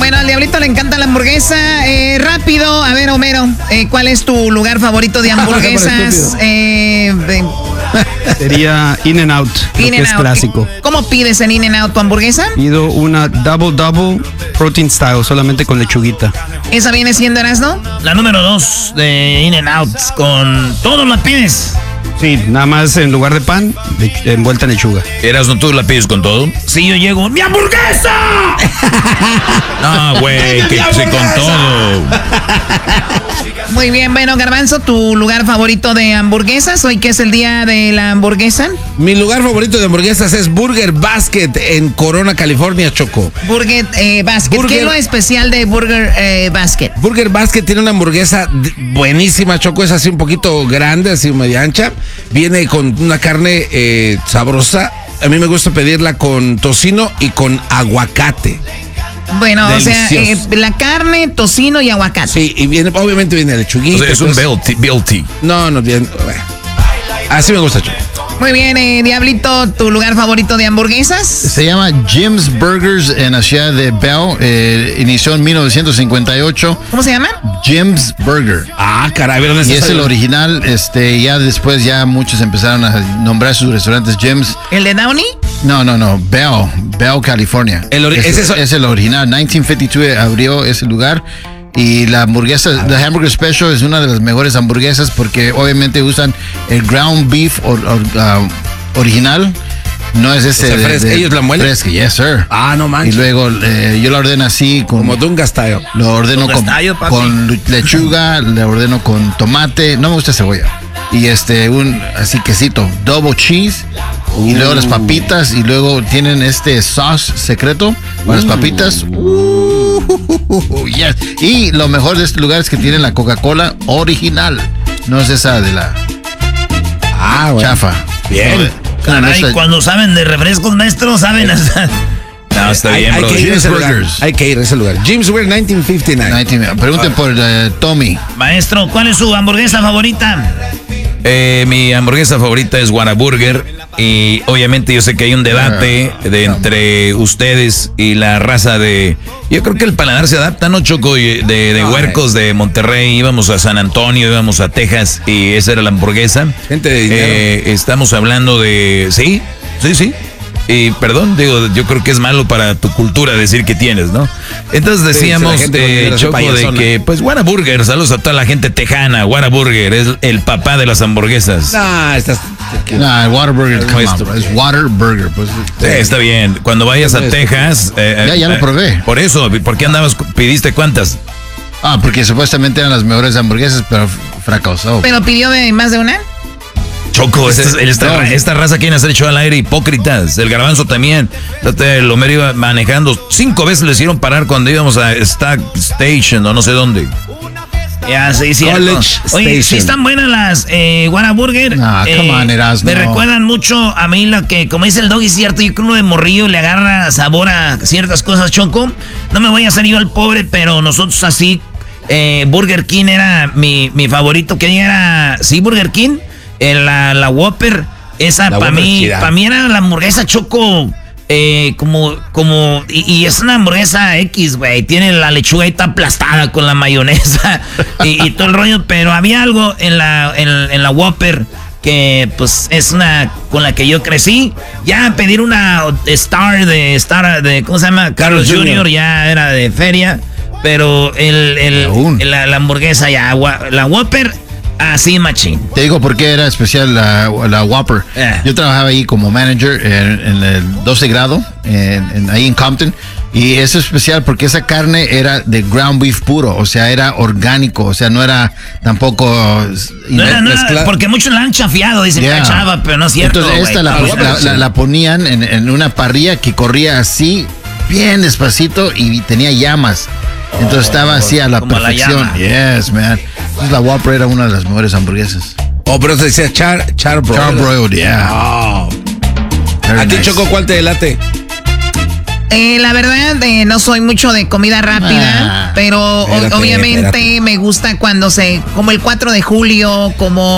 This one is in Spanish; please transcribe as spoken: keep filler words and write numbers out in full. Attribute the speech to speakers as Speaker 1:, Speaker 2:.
Speaker 1: Bueno, al Diablito le encanta la hamburguesa. Eh, rápido, a ver, Homero, eh, ¿cuál es tu lugar favorito de hamburguesas? eh, de...
Speaker 2: Sería In-N-Out,
Speaker 1: In
Speaker 2: que es clásico.
Speaker 1: ¿Cómo pides en In-N-Out tu hamburguesa?
Speaker 2: Pido una Double Double Protein Style, solamente con lechuguita.
Speaker 1: ¿Esa viene siendo, Erasno?
Speaker 3: La número dos de In-N-Out, con todo la pides.
Speaker 2: Sí, nada más en lugar de pan, de, envuelta en lechuga.
Speaker 4: ¿Erasno, tú la pides con todo?
Speaker 3: Si yo llego, ¡mi hamburguesa!
Speaker 4: No, güey, que se con todo.
Speaker 1: Muy bien, bueno, Garbanzo, ¿tu lugar favorito de hamburguesas? Hoy que es el día de la hamburguesa.
Speaker 5: Mi lugar favorito de hamburguesas es Burger Basket en Corona, California, Choco.
Speaker 1: Burger eh, Basket.
Speaker 5: Burger...
Speaker 1: ¿Qué es lo especial de Burger eh, Basket?
Speaker 5: Burger Basket tiene una hamburguesa buenísima, Choco. Es así un poquito grande, así media ancha. Viene con una carne eh, sabrosa. A mí me gusta pedirla con tocino y con aguacate.
Speaker 1: Bueno,
Speaker 5: Delicioso.
Speaker 1: o sea, eh, la carne, tocino y aguacate.
Speaker 5: Sí, y viene, obviamente viene lechuguita.
Speaker 4: O sea, es un B L T.
Speaker 5: No, no, bien. Así me gusta, Choco.
Speaker 1: Muy bien, eh, Diablito, ¿tu lugar favorito de hamburguesas?
Speaker 6: Se llama Jim's Burgers en la ciudad de Bell. Eh, inició en mil novecientos cincuenta y ocho.
Speaker 1: ¿Cómo se llama?
Speaker 6: Jim's Burger.
Speaker 5: Ah, caray, ¿dónde
Speaker 6: Y
Speaker 5: está?
Speaker 6: es el original. Este, ya después ya muchos empezaron a nombrar sus restaurantes Jim's.
Speaker 1: ¿El de Downey?
Speaker 6: No, no, no. Bell, Bell, California.
Speaker 5: El ori-
Speaker 6: es,
Speaker 5: es eso-
Speaker 6: es el original. mil novecientos cincuenta y dos abrió ese lugar. Y la hamburguesa, la Hamburger Special es una de las mejores hamburguesas porque obviamente usan el ground beef or, or, uh, original. No es ese
Speaker 5: O sea,
Speaker 6: de,
Speaker 5: fresca.
Speaker 6: de-
Speaker 5: ¿Ellos la muelen?
Speaker 6: fresca, yes, sir.
Speaker 5: Ah, no
Speaker 6: Y
Speaker 5: manches.
Speaker 6: luego eh, yo la ordeno así con,
Speaker 5: Como Dunga Style.
Speaker 6: lo ordeno
Speaker 3: Con
Speaker 6: con,
Speaker 3: gastallo, papi.
Speaker 6: con lechuga, le ordeno con tomate, no me gusta cebolla. Y este, un así quesito, double cheese, y luego las papitas, y luego tienen este sauce secreto para las papitas. Uh, yes. Y lo mejor de este lugar es que tienen la Coca-Cola original, no es esa de la
Speaker 5: Ah, bueno.
Speaker 6: chafa.
Speaker 5: Bien.
Speaker 3: Caray,
Speaker 6: esa-
Speaker 3: cuando saben de refrescos, maestro, saben hasta...
Speaker 4: No, está
Speaker 5: Hay,
Speaker 4: bien,
Speaker 5: hay
Speaker 4: bro.
Speaker 5: que ir a ese
Speaker 6: Jim's
Speaker 5: lugar.
Speaker 6: Burgers.
Speaker 5: Hay que ir a ese lugar. Jim's Burger mil novecientos cincuenta y nueve.
Speaker 6: Nineteen- Pregunten por eh, Tommy.
Speaker 3: Maestro, ¿cuál es su hamburguesa favorita?
Speaker 4: Eh, mi hamburguesa favorita es Whataburger. Y obviamente yo sé que hay un debate de entre ustedes y la raza de... Yo creo que el paladar se adapta, ¿no, Choco? Y De, de huercos de Monterrey, íbamos a San Antonio, íbamos a Texas y esa era la hamburguesa.
Speaker 5: Gente de dinero.
Speaker 4: Eh, estamos hablando de... Sí, sí, sí. Y perdón, digo, yo creo que es malo para tu cultura decir que tienes, ¿no? Entonces decíamos,
Speaker 5: sí, la gente con
Speaker 4: eh,
Speaker 5: dinero es
Speaker 4: Choco, de
Speaker 5: payasona.
Speaker 4: que, pues, Whataburger, saludos a toda la gente tejana. Whataburger es el papá de las hamburguesas.
Speaker 5: Ah, estás.
Speaker 6: Nah, Whataburger, come on,
Speaker 5: nuestro.
Speaker 6: bro. Es Whataburger. Pues,
Speaker 4: Sí, está bien. Cuando vayas a Texas... eh,
Speaker 6: Ya, ya lo
Speaker 4: eh,
Speaker 6: probé.
Speaker 4: Por eso, ¿por qué andabas, pidiste cuántas?
Speaker 6: Ah, porque supuestamente eran las mejores hamburguesas, pero fracasó.
Speaker 1: ¿Pero pidió de más de una?
Speaker 4: Choco, esta, esta,
Speaker 6: no.
Speaker 4: esta raza quiere hacer show al aire, hipócritas. El Garbanzo también. Fíjate, el Homero iba manejando. Cinco veces le hicieron parar cuando íbamos a Stack Station o no sé dónde.
Speaker 3: Ya, sí, cierto.
Speaker 5: College
Speaker 3: Oye,
Speaker 5: Station.
Speaker 3: sí están buenas las eh, Whataburger.
Speaker 6: Ah, come on, Erasmo.
Speaker 3: Me recuerdan mucho a mí lo que, como dice el Doggy, cierto, yo creo que uno de morrillo le agarra sabor a ciertas cosas, Choco. No me voy a hacer yo el pobre, pero nosotros así, eh, Burger King era mi, mi favorito, que era, sí, Burger King, eh, la, la Whopper, esa
Speaker 5: La
Speaker 3: para
Speaker 5: Whopper
Speaker 3: mí,
Speaker 5: chida.
Speaker 3: para mí era la hamburguesa, Choco. Eh, como, como, y, y es una hamburguesa X, güey. Tiene la lechuga ahí está aplastada con la mayonesa y, y todo el rollo. Pero había algo en la, en, en la Whopper que, pues, es una con la que yo crecí. Ya pedir una Star de, Star de, ¿cómo se llama? Carlos
Speaker 5: Junior
Speaker 3: junior ya era de feria. Pero el, el,
Speaker 6: Aún.
Speaker 3: la, la hamburguesa ya, gua- la Whopper, así machín.
Speaker 6: Te digo por qué era especial la, la Whopper.
Speaker 3: Eh.
Speaker 6: Yo trabajaba ahí como manager en, en el doce grado, en, en- ahí en Compton. Y es especial porque esa carne era de ground beef puro, o sea, era orgánico, o sea, no era tampoco...
Speaker 3: No era, no era-
Speaker 5: mezcla-
Speaker 3: porque muchos la han chafiado, dicen
Speaker 6: Yeah.
Speaker 3: que chava, pero no es cierto.
Speaker 6: Entonces esta
Speaker 3: güey.
Speaker 6: la,
Speaker 5: Ah,
Speaker 6: la-
Speaker 5: bueno,
Speaker 6: la-
Speaker 5: sí.
Speaker 6: la ponían en, en una parrilla que corría así, bien despacito y tenía llamas. Entonces estaba así a la
Speaker 3: como la
Speaker 6: perfección.
Speaker 3: llama.
Speaker 6: Yes, man. Entonces la Whopper era una de las mejores hamburguesas.
Speaker 5: Oh, pero se decía char, char broiled.
Speaker 6: Charbroiled, yeah.
Speaker 5: Oh.
Speaker 6: Very
Speaker 5: ¿A ti,
Speaker 6: nice.
Speaker 5: Choco, cuál te delate?
Speaker 1: Eh, la verdad, eh, no soy mucho de comida rápida,
Speaker 6: Ah,
Speaker 1: pero o-
Speaker 5: espérate,
Speaker 1: obviamente
Speaker 5: espérate.
Speaker 1: me gusta cuando se, como el cuatro de julio, como